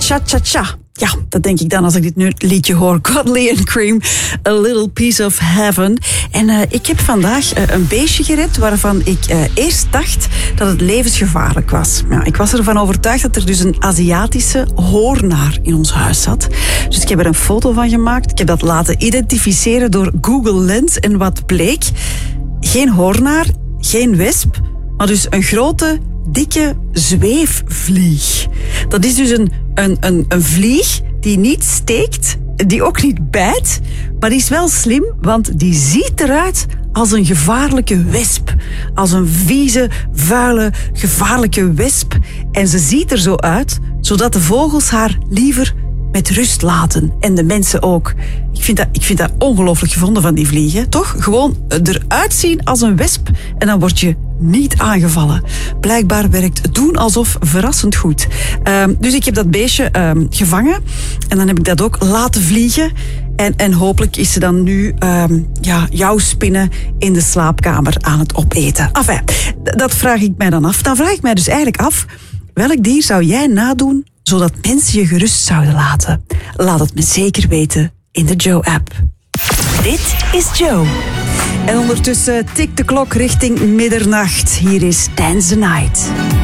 Cha-cha-cha. Ja, dat denk ik dan als ik dit nu liedje hoor. Godley and Cream, A Little Piece of Heaven. En ik heb vandaag een beestje gered waarvan ik eerst dacht dat het levensgevaarlijk was. Nou, ik was ervan overtuigd dat er dus een Aziatische hoornaar in ons huis zat. Dus ik heb er een foto van gemaakt. Ik heb dat laten identificeren door Google Lens. En wat bleek? Geen hoornaar, geen wesp, maar dus een grote, dikke zweefvlieg. Dat is dus een vlieg die niet steekt, die ook niet bijt, maar die is wel slim, want die ziet eruit als een gevaarlijke wesp. Als een vieze, vuile, gevaarlijke wesp. En ze ziet er zo uit, zodat de vogels haar liever met rust laten. En de mensen ook. Ik vind dat ongelooflijk gevonden van die vliegen. Toch? Gewoon eruit zien als een wesp en dan word je niet aangevallen. Blijkbaar werkt doen alsof verrassend goed. Dus ik heb dat beestje gevangen en dan heb ik dat ook laten vliegen. En hopelijk is ze dan nu jouw spinnen in de slaapkamer aan het opeten. Enfin, dat vraag ik mij dan af. Dan vraag ik mij dus eigenlijk af, welk dier zou jij nadoen zodat mensen je gerust zouden laten? Laat het me zeker weten in de Joe-app. Dit is Joe. En ondertussen tikt de klok richting middernacht. Hier is Dance the Night.